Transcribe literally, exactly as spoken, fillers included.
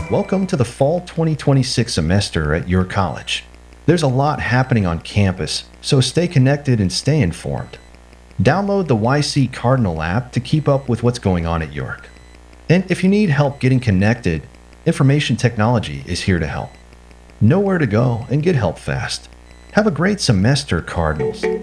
Welcome to the fall twenty twenty-six semester at your college. There's a lot happening on campus, so stay connected and stay informed. Download the Y C Cardinal app to keep up with what's going on at York. And if you need help getting connected, Information Technology is here to help. Know where to go and get help fast. Have a great semester, Cardinals.